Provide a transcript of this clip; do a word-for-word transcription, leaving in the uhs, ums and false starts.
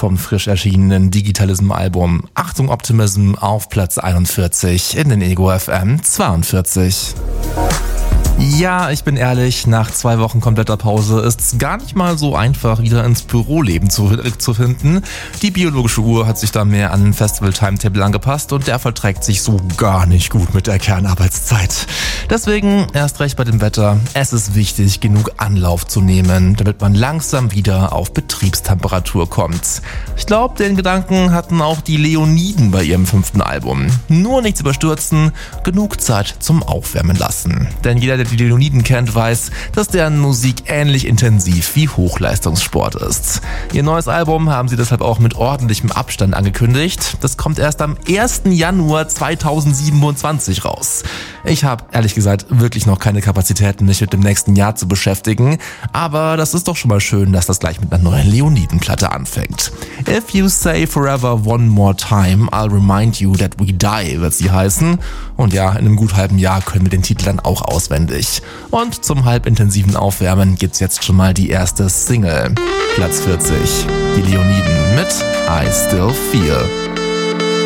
vom frisch erschienenen Digitalism-Album Achtung Optimism auf Platz einundvierzig in den Ego F M zweiundvierzig. Ja, ich bin ehrlich, nach zwei Wochen kompletter Pause ist es gar nicht mal so einfach, wieder ins Büroleben zurückzufinden. Die biologische Uhr hat sich da mehr an den Festival-Timetable angepasst und der verträgt sich so gar nicht gut mit der Kernarbeitszeit. Deswegen, erst recht bei dem Wetter, es ist wichtig, genug Anlauf zu nehmen, damit man langsam wieder auf Betriebstemperatur kommt. Ich glaube, den Gedanken hatten auch die Leoniden bei ihrem fünften Album. Nur nichts überstürzen, genug Zeit zum Aufwärmen lassen. Denn jeder, der die Leoniden kennt, weiß, dass deren Musik ähnlich intensiv wie Hochleistungssport ist. Ihr neues Album haben sie deshalb auch mit ordentlichem Abstand angekündigt. Das kommt erst am ersten Januar zweitausendsiebenundzwanzig raus. Ich habe ehrlich gesagt wirklich noch keine Kapazitäten, mich mit dem nächsten Jahr zu beschäftigen, aber das ist doch schon mal schön, dass das gleich mit einer neuen Leoniden-Platte anfängt. If You Say Forever One More Time, I'll Remind You That We Die wird sie heißen. Und ja, in einem gut halben Jahr können wir den Titel dann auch auswendig. Und zum halbintensiven Aufwärmen gibt's jetzt schon mal die erste Single. Platz vierzig. Die Leoniden mit I Still Feel.